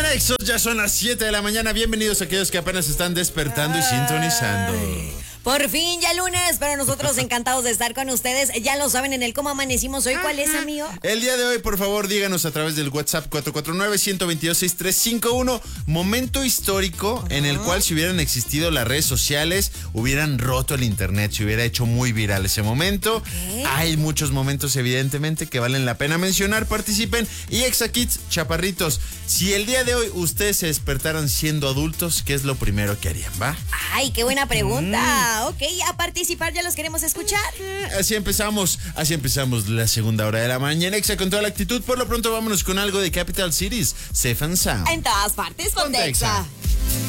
Nexos, ya son las 7 de la mañana. Bienvenidos a aquellos que apenas están despertando y sintonizando. Por fin, ya lunes, pero nosotros encantados de estar con ustedes. Ya lo saben en el cómo amanecimos hoy. ¿Cuál es, amigo? El día de hoy, por favor, díganos a través del WhatsApp 449-122-6351. Momento histórico en el cual, si hubieran existido las redes sociales, hubieran roto el internet, se hubiera hecho muy viral ese momento. Okay. Hay muchos momentos, evidentemente, que valen la pena mencionar. Participen. Y Exakids, chaparritos, si el día de hoy ustedes se despertaran siendo adultos, ¿qué es lo primero que harían, va? Ay, qué buena pregunta. Ok, a participar, ya los queremos escuchar. Así empezamos la segunda hora de la mañana. Exa con toda la actitud. Por lo pronto vámonos con algo de Capital Cities, Safe and Sound. En todas partes, con Texa.